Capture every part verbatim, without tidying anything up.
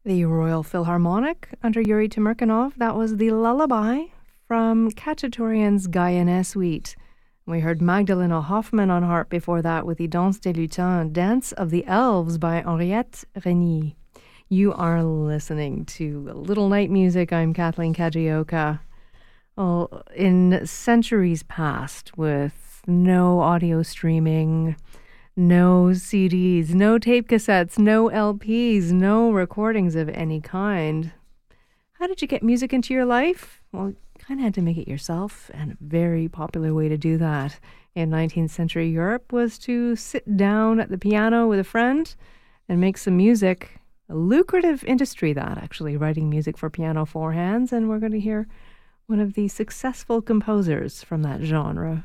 The Royal Philharmonic under Yuri Temirkanov. That was the lullaby from Khachaturian's Guyane Suite. We heard Magdalena Hoffman on harp before that with the Danse des Lutins, Dance of the Elves by Henriette Reni. You are listening to Little Night Music. I'm Kathleen Kajioka. Well, in centuries past, with no audio streaming, no C Ds, no tape cassettes, no L Ps, no recordings of any kind. How did you get music into your life? Well, you kind of had to make it yourself, and a very popular way to do that in nineteenth century Europe was to sit down at the piano with a friend and make some music. A lucrative industry, that, actually, writing music for piano four hands, and we're going to hear one of the successful composers from that genre.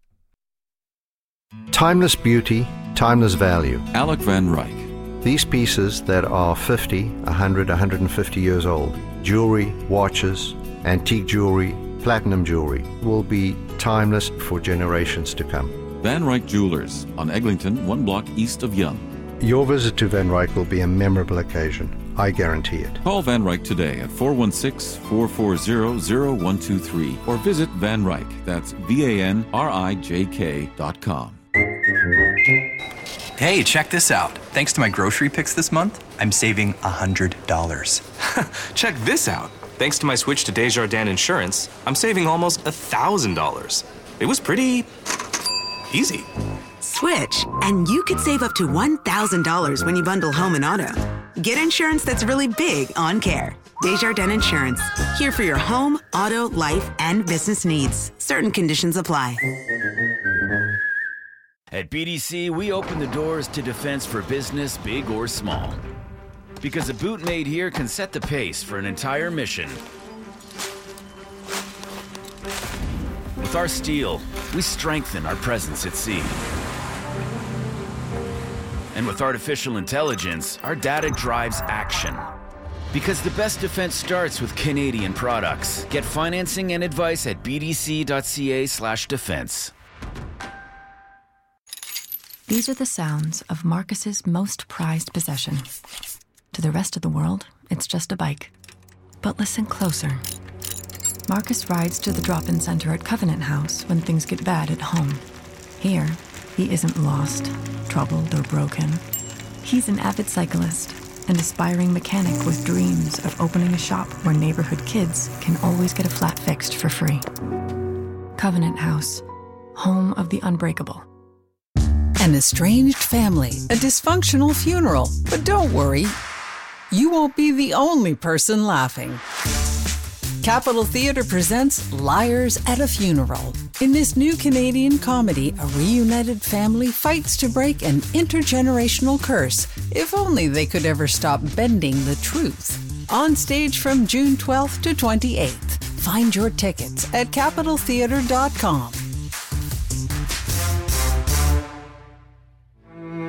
Timeless beauty, timeless value. Alec Van Ryck. These pieces that are fifty, one hundred, one hundred fifty years old, jewelry, watches, antique jewelry, platinum jewelry, will be timeless for generations to come. Van Ryck Jewelers on Eglinton, one block east of Yonge. Your visit to Van Ryck will be a memorable occasion. I guarantee it. Call Van Ryck today at four one six, four four zero, zero one two three or visit Van Ryck, that's V A N R I J K dot com. Hey, check this out. Thanks to my grocery picks this month, I'm saving one hundred dollars. Check this out. Thanks to my switch to Desjardins Insurance, I'm saving almost one thousand dollars. It was pretty easy. Switch, and you could save up to one thousand dollars when you bundle home and auto. Get insurance that's really big on care. Desjardins Insurance. Here for your home, auto, life, and business needs. Certain conditions apply. At B D C, we open the doors to defense for business, big or small. Because a boot made here can set the pace for an entire mission. With our steel, we strengthen our presence at sea. And with artificial intelligence, our data drives action. Because the best defense starts with Canadian products. Get financing and advice at b d c dot c a slash defense. These are the sounds of Marcus's most prized possession. To the rest of the world, it's just a bike. But listen closer. Marcus rides to the drop-in center at Covenant House when things get bad at home. Here, he isn't lost, troubled, or broken. He's an avid cyclist, an aspiring mechanic with dreams of opening a shop where neighborhood kids can always get a flat fixed for free. Covenant House, home of the unbreakable. An estranged family, a dysfunctional funeral. But don't worry, you won't be the only person laughing. Capitol Theatre presents Liars at a Funeral. In this new Canadian comedy, a reunited family fights to break an intergenerational curse. If only they could ever stop bending the truth. On stage from June twelfth to twenty-eighth. Find your tickets at capitol theatre dot com.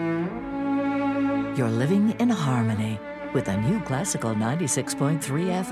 You're living in harmony with a new classical ninety-six point three F M.